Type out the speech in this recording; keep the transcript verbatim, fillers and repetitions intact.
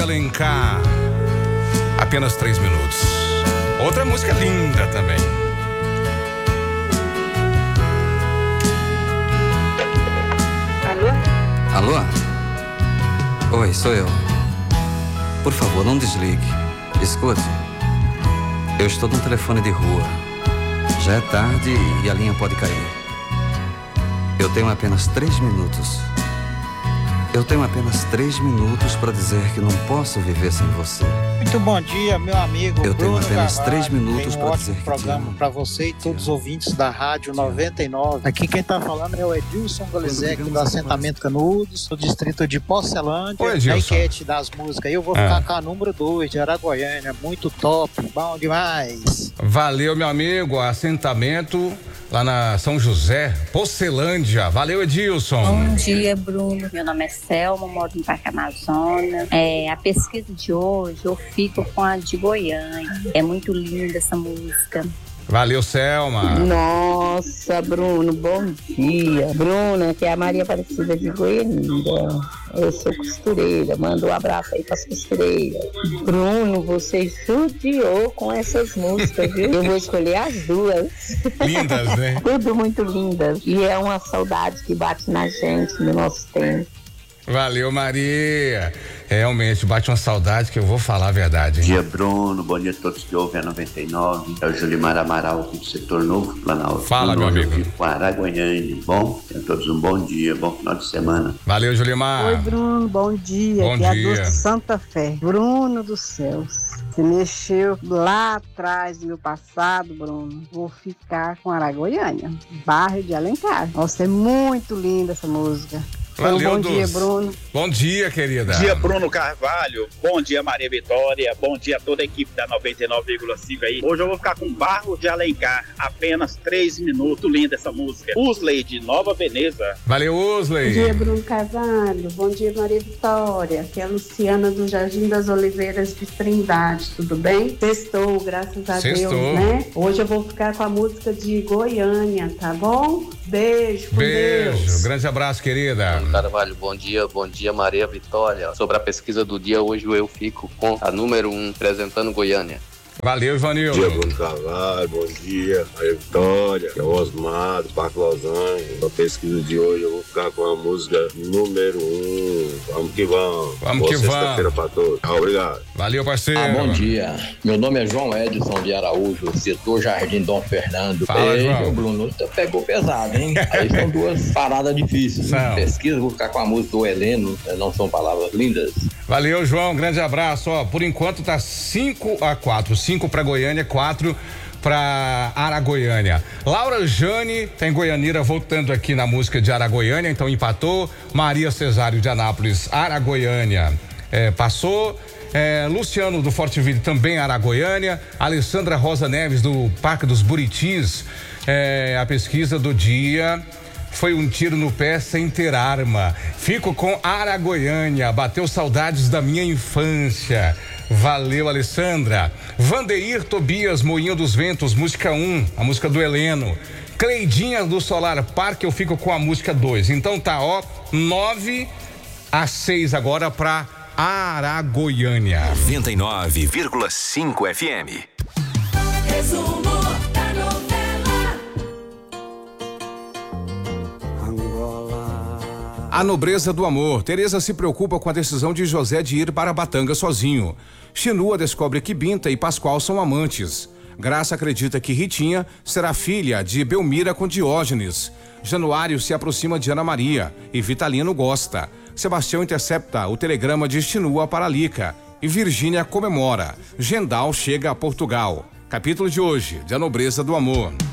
Alencar, apenas três minutos. Outra música linda também. Alô? Alô? Oi, sou eu. Por favor, não desligue. Escute. Eu estou num telefone de rua. Já é tarde e a linha pode cair. Eu tenho apenas três minutos. Eu tenho apenas três minutos para dizer que não posso viver sem você. Muito bom dia, meu amigo. Eu Bruno tenho apenas Carvalho. três minutos para dizer que programa para você e todos os ouvintes da Rádio noventa e nove. Aqui quem tá falando é o Edilson Golizek, do assentamento Canudos, do distrito de Porcelândia. Oi, Edilson. Na enquete das músicas. Eu vou Ah. ficar com a número dois, de Araguaiana. Muito top, bom demais. Valeu, meu amigo. Assentamento lá na São José, Porcelândia. Valeu, Edilson. Bom dia, Bruno. Meu nome é Selma, moro no Parque Amazonas. É, a pesquisa de hoje, eu fico com a de Goiânia. É muito linda essa música. Valeu, Selma. Nossa, Bruno, bom dia. Bruno, aqui é a Maria Aparecida de Goiânia. Eu sou costureira, manda um abraço aí pras costureiras. Bruno, você judiou com essas músicas, viu? Eu vou escolher as duas. Lindas, né? Tudo muito lindas. E é uma saudade que bate na gente no nosso tempo. Valeu, Maria. Realmente, bate uma saudade que eu vou falar a verdade. Bom Hein? dia, Bruno. Bom dia a todos que ouvem a noventa e nove. É o Julimar Amaral aqui do Setor Novo, Planalto. Fala, meu amigo. Aqui com Araguaiana. Bom, tenham todos um bom dia, bom final de semana. Valeu, Julimar. Oi, Bruno, bom dia. Bom Aqui é a dia. Dulce Santa Fé. Bruno dos céus. Você mexeu lá atrás do meu passado, Bruno. Vou ficar com Araguaiana, bairro de Alencar. Nossa, é muito linda essa música. Então, Valeu, bom dia, Dulce. Bruno. Bom dia, querida. Bom dia, Bruno Carvalho. Bom dia, Maria Vitória. Bom dia a toda a equipe da noventa e nove vírgula cinco aí. Hoje eu vou ficar com Barro de Alencar. Apenas três minutos. Linda essa música. Usley de Nova Veneza. Valeu, Bom Usley. dia, Bruno Carvalho. Bom dia, Maria Vitória. Aqui é a Luciana do Jardim das Oliveiras de Trindade. Tudo bem? Sextou, graças a Sextou. Deus, né? Hoje eu vou ficar com a música de Goiânia, tá bom? Beijo, com Beijo. Deus. Grande abraço, querida. Carvalho, bom dia, bom dia Maria Vitória. Sobre a pesquisa do dia, hoje eu fico com a número um, representando Goiânia. Valeu, Ivanildo. Bom dia, Bruno Carvalho, bom dia, Maria Vitória, é o Osmar, do Parque Los Angeles. Na pesquisa de hoje eu vou ficar com a música número um. Vamos que vamos. Vamos Boa que sexta-feira vamos. pra todos. Obrigado. Valeu, parceiro. Ah, bom dia. Meu nome é João Edson de Araújo, setor Jardim Dom Fernando. Fala, Ei, João. meu Bruno, você pegou pesado, hein? Aí são duas paradas difíceis. São. Pesquisa, vou ficar com a música do Heleno, não são palavras lindas. Valeu, João. Grande abraço. Ó, por enquanto tá cinco a quatro. cinco para Goiânia, quatro para Araguaiana. Laura Jane tem Goianira voltando aqui na música de Araguaiana, então empatou. Maria Cesário de Anápolis, Araguaiana, é, passou. É, Luciano do Forte Ville também Araguaiana. Alessandra Rosa Neves do Parque dos Buritis. É, a pesquisa do dia foi um tiro no pé sem ter arma. Fico com Araguaiana. Bateu saudades da minha infância. Valeu, Alessandra. Vandeir Tobias, Moinho dos Ventos, música um, a música do Heleno. Cleidinha do Solar Parque, eu fico com a música dois. Então tá, ó, nove a seis agora pra Araguaiana. noventa e nove vírgula cinco F M. Resumo da novela. A nobreza do amor. Teresa se preocupa com a decisão de José de ir para Batanga sozinho. Chinua descobre que Binta e Pascoal são amantes. Graça acredita que Ritinha será filha de Belmira com Diógenes. Januário se aproxima de Ana Maria e Vitalino gosta. Sebastião intercepta o telegrama de Chinua para Lica e Virgínia comemora. Gendal chega a Portugal. Capítulo de hoje, de A Nobreza do Amor.